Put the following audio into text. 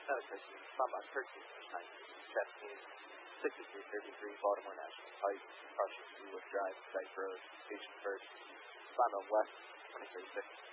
Mama, 13, 6333, Baltimore National Pike, crossing Greenwood Drive, Dyke Road, Station First, final left, 2036.